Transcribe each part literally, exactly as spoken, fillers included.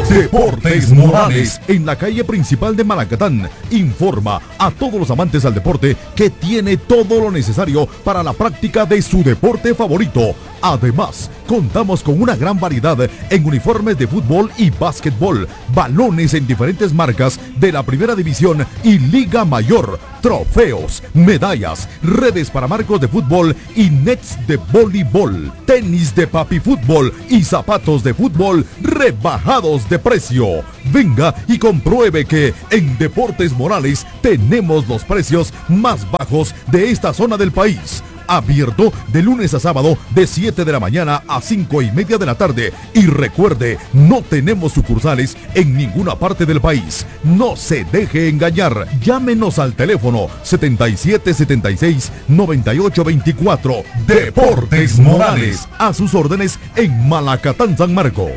Deportes Morales, en la calle principal de Malacatán, informa a todos los amantes al deporte que tiene todo lo necesario para la práctica de su deporte favorito. Además, contamos con una gran variedad en uniformes de fútbol y básquetbol, balones en diferentes marcas de la Primera División y Liga Mayor, trofeos, medallas, redes para marcos de fútbol y nets de voleibol, tenis de papi fútbol y zapatos de fútbol rebajados de precio. Venga y compruebe que en Deportes Morales tenemos los precios más bajos de esta zona del país. Abierto de lunes a sábado de siete de la mañana a cinco y media de la tarde. Y recuerde, no tenemos sucursales en ninguna parte del país. No se deje engañar. Llámenos al teléfono setenta y siete setenta y seis noventa y ocho veinticuatro. Deportes Morales, a sus órdenes en Malacatán, San Marcos.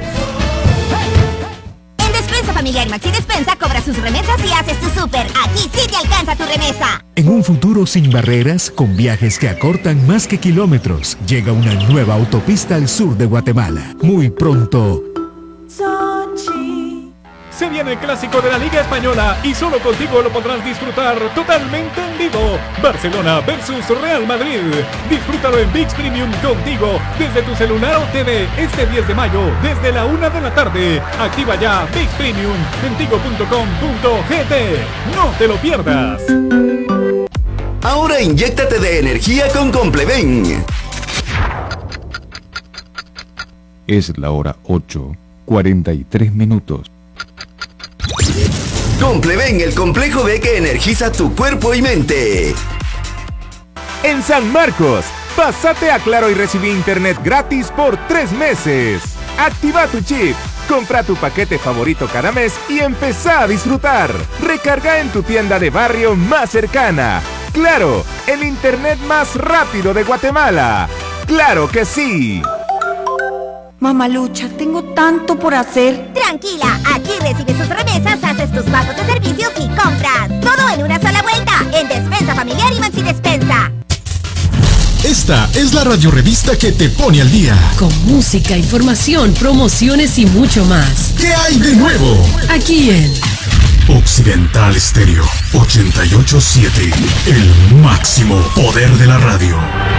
Familiar Maxi Despensa cobra sus remesas y haces tu súper. Aquí sí te alcanza tu remesa. En un futuro sin barreras, con viajes que acortan más que kilómetros, llega una nueva autopista al sur de Guatemala. Muy pronto. Sochi. Se viene el clásico de la Liga Española y solo contigo lo podrás disfrutar totalmente en vivo. Barcelona versus Real Madrid. Disfrútalo en ViX Premium contigo desde tu celular o T V este diez de mayo desde la una de la tarde. Activa ya ViX Premium en tigo punto com punto gt. No te lo pierdas. Ahora inyéctate de energía con Compleven. Es la hora ocho, cuarenta y tres minutos. Compleven, el complejo B que energiza tu cuerpo y mente. En San Marcos, pásate a Claro y recibí internet gratis por tres meses. Activa tu chip, compra tu paquete favorito cada mes y empezá a disfrutar. Recarga en tu tienda de barrio más cercana. Claro, el internet más rápido de Guatemala. ¡Claro que sí! Mamalucha, tengo tanto por hacer. Tranquila, aquí recibes sus remesas, haces tus pagos de servicios y compras. Todo en una sola vuelta, en Despensa Familiar y Maxi Despensa. Esta es la radiorevista que te pone al día. Con música, información, promociones y mucho más. ¿Qué hay de nuevo? Aquí en Occidental Estéreo ochenta y ocho punto siete, el máximo poder de la radio.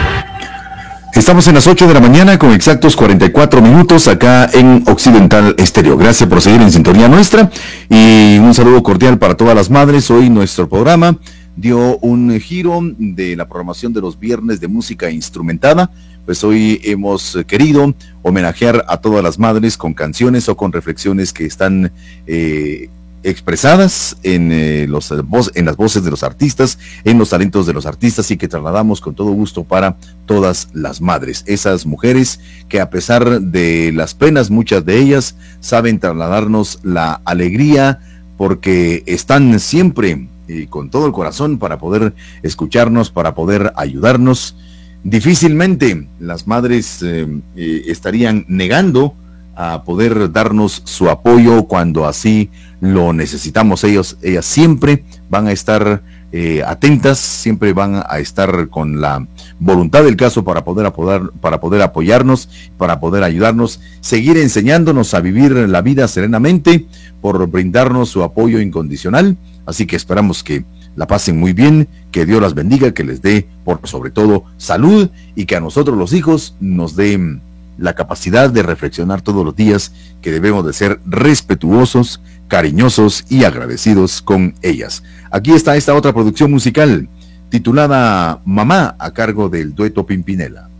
Estamos en las ocho de la mañana con exactos cuarenta y cuatro minutos acá en Occidental Estéreo. Gracias por seguir en sintonía nuestra y un saludo cordial para todas las madres. Hoy nuestro programa dio un giro de la programación de los viernes de música instrumentada. Pues hoy hemos querido homenajear a todas las madres con canciones o con reflexiones que están eh, expresadas en, eh, los, en las voces de los artistas, en los talentos de los artistas y que trasladamos con todo gusto para todas las madres, esas mujeres que a pesar de las penas, muchas de ellas saben trasladarnos la alegría porque están siempre y con todo el corazón para poder escucharnos, para poder ayudarnos. Difícilmente las madres eh, eh, estarían negando a poder darnos su apoyo cuando así lo necesitamos. Ellos, ellas siempre van a estar eh, atentas, siempre van a estar con la voluntad del caso para poder apoyar, para poder apoyarnos, para poder ayudarnos, seguir enseñándonos a vivir la vida serenamente, por brindarnos su apoyo incondicional. Así que esperamos que la pasen muy bien, que Dios las bendiga, que les dé por sobre todo salud y que a nosotros los hijos nos dé la capacidad de reflexionar todos los días que debemos de ser respetuosos, cariñosos y agradecidos con ellas. Aquí está esta otra producción musical titulada Mamá, a cargo del dueto Pimpinela.